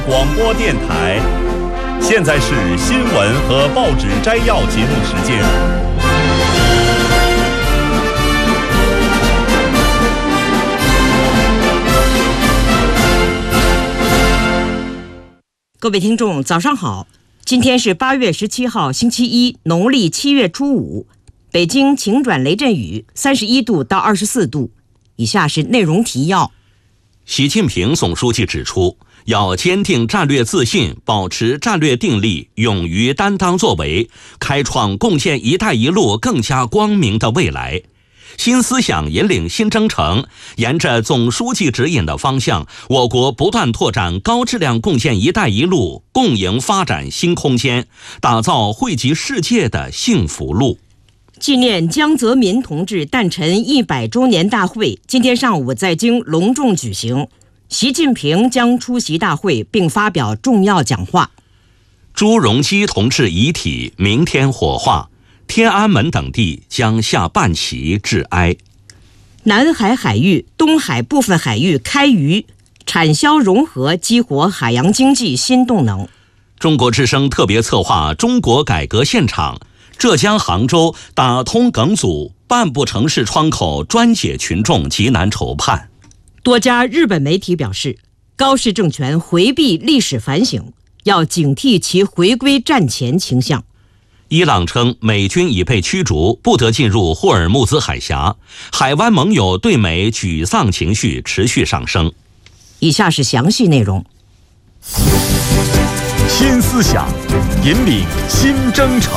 广播电台，现在是新闻和报纸摘要节目时间。 各位听众，早上好！今天是8月17号，星期一，农历7月初5。北京晴转雷阵雨，31度到24度。以下是内容提要。 习近平总书记指出，要坚定战略自信，保持战略定力，勇于担当作为，开创共建“一带一路”更加光明的未来。新思想引领新征程，沿着总书记指引的方向，我国不断拓展高质量共建“一带一路”共赢发展新空间，打造惠及世界的幸福路。 纪念江泽民同志诞辰100周年大会今天上午在京隆重举行，习近平将出席大会并发表重要讲话。 朱镕基同志遗体明天火化，天安门等地将下半旗致哀。 南海海域、东海部分海域开渔，产销融合激活海洋经济新动能。 中国之声特别策划中国改革现场，浙江杭州打通梗阻，半部城市窗口专解群众急难愁盼。 多家日本媒体表示，高市政权回避历史反省，要警惕其回归战前倾向。 伊朗称美军已被驱逐，不得进入霍尔木兹海峡。海湾盟友对美沮丧情绪持续上升。 以下是详细内容。 新思想引领新征程。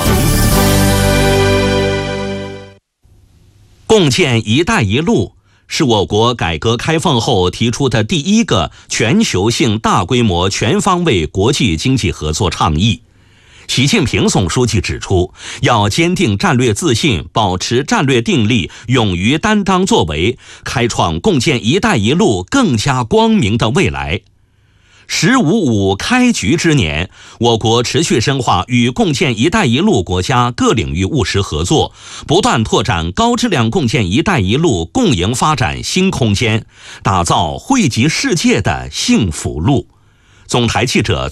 共建“一带一路”是我国改革开放后提出的第一个全球性大规模全方位国际经济合作倡议。习近平总书记指出，要坚定战略自信，保持战略定力，勇于担当作为，开创共建“一带一路”更加光明的未来。“15+5”开局之年，我国持续深化与共建“一带一路”国家各领域务实合作，不断拓展高质量共建“一带一路”共赢发展新空间，打造惠及世界的幸福路。总台记者